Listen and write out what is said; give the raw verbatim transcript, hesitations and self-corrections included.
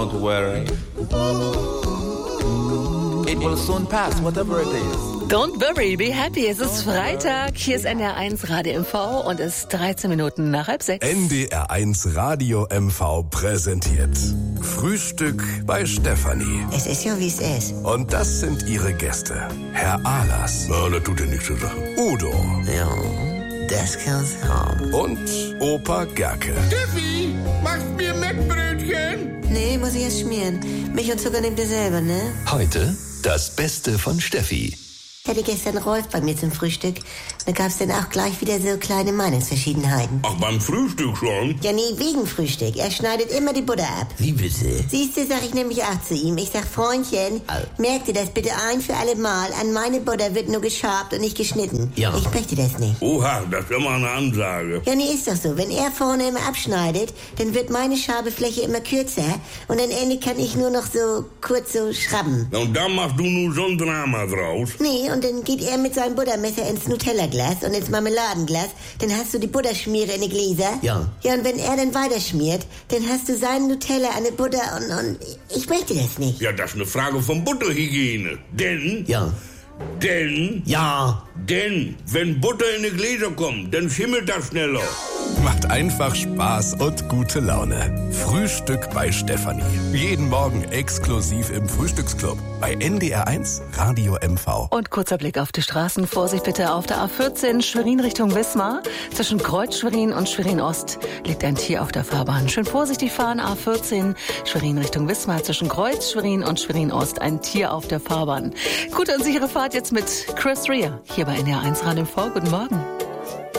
Don't worry. It will soon pass, whatever it is. Don't worry, be happy. Es ist Freitag. Hier ist N D R eins Radio M V und es ist dreizehn Minuten nach halb sechs. N D R eins Radio M V präsentiert Frühstück bei Stefanie. Es ist ja, wie es ist. Und das sind ihre Gäste. Herr Ahlers. Na, das tut ja nichts zur Sache. Udo. Ja, das kann's haben. Und Opa Gerke. Steffi, machst mir Mettbrötchen? Nee, muss ich erst schmieren. Milch und Zucker nehmt ihr selber, ne? Heute das Beste von Steffi. Ich hatte gestern Rolf bei mir zum Frühstück. Da gab's dann auch gleich wieder so kleine Meinungsverschiedenheiten. Ach, beim Frühstück schon? Ja, nee, wegen Frühstück. Er schneidet immer die Butter ab. Wie bitte? Siehste, sag ich nämlich auch zu ihm. Ich sag, Freundchen, merk dir das bitte ein für alle Mal. An meine Butter wird nur geschabt und nicht geschnitten. Ja. Ich möchte das nicht. Oha, das ist immer eine Ansage. Ja, nee, ist doch so. Wenn er vorne immer abschneidet, dann wird meine Schabefläche immer kürzer und am Ende kann ich nur noch so kurz so schrabben. Und da machst du nur so ein Drama draus. Nee, und dann geht er mit seinem Buttermesser ins Nutella-Glas und ins Marmeladenglas. Dann hast du die Butterschmiere in die Gläser. Ja. Ja, und wenn er dann weiterschmiert, dann hast du seinen Nutella an der Butter und, und ich möchte das nicht. Ja, das ist eine Frage von Butterhygiene. Denn, Ja. denn, Ja. denn, wenn Butter in die Gläser kommt, dann schimmelt das schneller. Macht einfach Spaß und gute Laune. Frühstück bei Stefanie. Jeden Morgen exklusiv im Frühstücksclub bei N D R eins Radio M V. Und kurzer Blick auf die Straßen. Vorsicht bitte auf der A vierzehn Schwerin Richtung Wismar. Zwischen Kreuz Schwerin und Schwerin Ost liegt ein Tier auf der Fahrbahn. Schön vorsichtig fahren. A vierzehn Schwerin Richtung Wismar. Zwischen Kreuz Schwerin und Schwerin Ost ein Tier auf der Fahrbahn. Gute und sichere Fahrt jetzt mit Chris Rea hier bei N D R eins Radio M V. Guten Morgen.